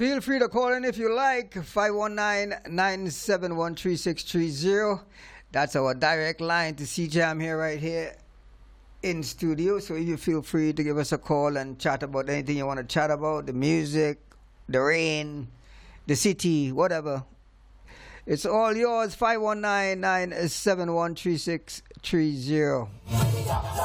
Feel free to call in if you like. 519-971-3630. That's our direct line to CJAM here, right here in studio. So you feel free to give us a call and chat about anything you want to chat about, the music, the rain, the city, whatever. It's all yours. 519-971-3630.